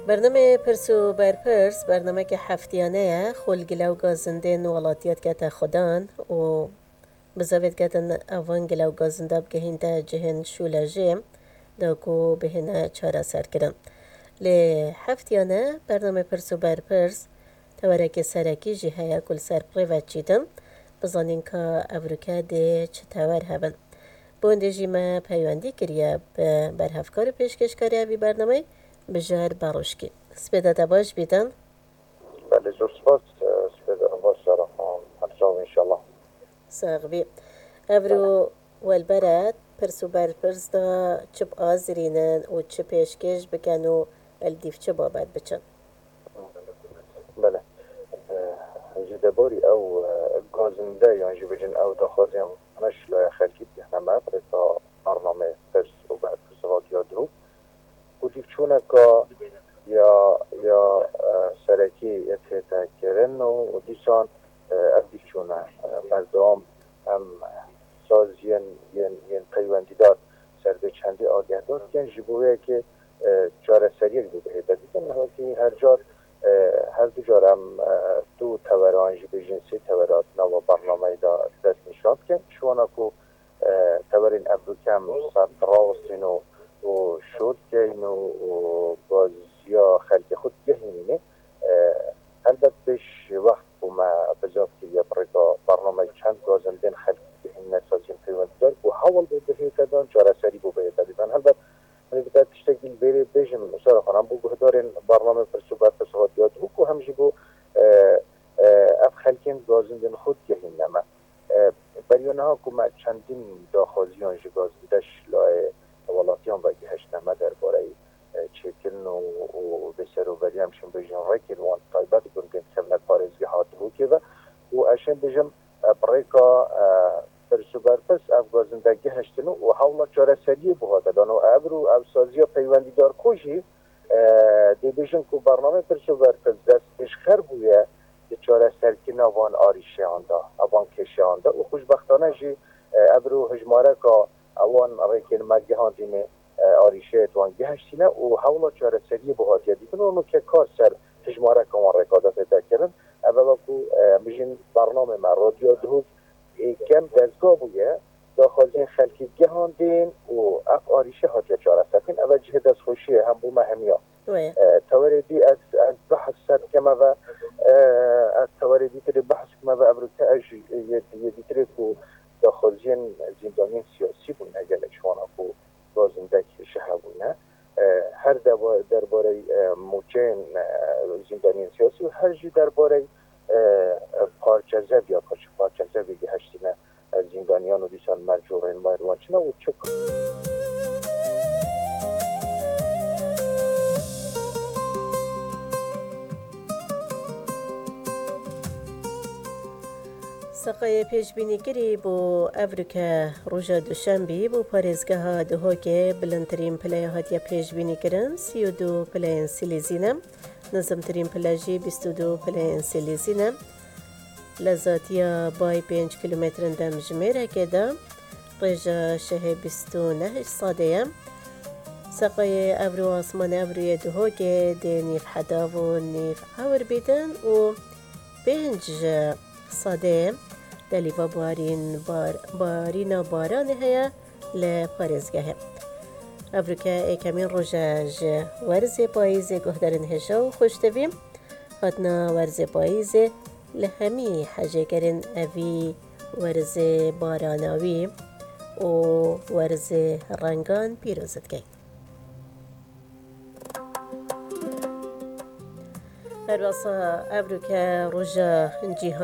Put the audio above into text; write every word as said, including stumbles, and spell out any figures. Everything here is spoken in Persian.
برنامه پرسو برپرس برنامه که هفتیانه خلگلو گازندین ولاتیت که خودان و بزاوید کتن اوان گلو گازنده بگهین تا جهن شولاجه داکو بهنه چاره سر کرن لی هفتیانه برنامه پرسو برپرس تورک سرکی جهه کل سر پریوت چیدن بزانین که افریکا ده چه تور هبن بونده جیمه پیواندی کریه به برهفکار پیشکشکاری اوی برنامه بجار باروشکی سپیده تباش بیدن بله زور سپاس سپیده باش دارم هرچاو انشالله ساغبی افرو والبرد پرسو بر پرس دا چپ آزرینن و چه پیشکش بکن و الدیف چه بابد بچن بله جده باری او گازنده یعنی بجن او داخوازیم نش لای خلکی بهنمه برتا برنامه پرس و بر پرس رادیو درو و دیف چونه که یا یا سرکی اتحتا کرن و دیسان ابدیف چونه مردم هم ساز ین ین ین پیوندیدار سر به چندی آگه دار کن جبوه که جاره سریع بوده هیده دیدن که هر جار هر دو جارم دو تورانج به جنسی تورات نو برنامه دا دست نشاد کن شوانا که تورین ابروکم سر راستین و و شد کن و بازیا خلق خود گهینه البته بش وقت بوما بجاب که یا برگا برنامه چند گازندین خلق گهین نسازیم پیوند دار و حوال بوده هیتا دان جاره سری بوده هیتا دیدن البته من بدأت تشتغل بيري بيجم مسار خنام بوجه دارين برنامج برسوبات بسواتيات وكو هم جيبو أفخلكين جازن دين خود جهين نما بريونها كم چندين داخازيان جگاز بدش لای ولاتيان باقي هشت نما در باري چکن و بسر و بريام شن بيجن ركن وان طيبات بنكن سبنا بارزگي هاتو كيوا و اشن بيجم بريكا پرسوبر پس افغازندگی هشتنو و حالا چاره سریع بوده دانو ابرو افسازی پیوندی دار کوشی دی بیشن کو برنامه پرسوبر پس دست اشخر بوده چاره سرکی نوان آریشه آندا اوان کشه آندا و خوشبختانه جی ابرو هجماره که اوان ریکن مگهان دینه آریشه توان گهشتینه و حالا چاره سریع بوده دیدن اونو که کار سر هجماره که وان رکادت تکرن اولا کو میشن برنامه ما رادیو دهوک کم دزگاه بوده داخل خلکی گهان دین و اف آریشه ها چاره سکن اول جه دست خوشیه هم بو مهمیا تواردی از از بحث سر کما و از تواردی تری بحث کما و امریکا اج یدی تری کو داخل زندانین سیاسی بون اگر شوانا کو بازندک شهر بونه هر درباره موچین زندانین سیاسی و هر جی درباره پارچزب یا پارچ پارچزبی که هشتینه زندانیان و دیسان مرجورین مایروانچنه و چک سقای پیش بینی کری بو افریکا روژا دوشنبی بو پارێزگە ها دهۆکێ بلندترین پلەیە هاتیە پیش بینی کردن سی و دو پلەیەن سیلیزینە نزمترین پلەژی بیست و دو پلەیەن سیلیزینە لە زاتیە بای پێنج کیلومترن دەمژمێرەکێدا ڕێژە شەهێ بیست و نەهشت سادەیە سەقای ئەڤرۆ ئاسمانە ئەڤرویە دهۆکێ دێ نیف حەداو و نیف هەور بیدن و پێنج سادەیە دەلیڤە بارین بارینە بارانێ هەیە لە پارێزگەهێ ئەڤریکا ئێکەمین ڕۆژە ji werzê payîzê guhdarên hêja û xweştevî hatina werzê payîzê li hemî hejêkerên evî werzê baranawî û werzê rengan pîroz dike. Her wasa Ewroka roja cîhanî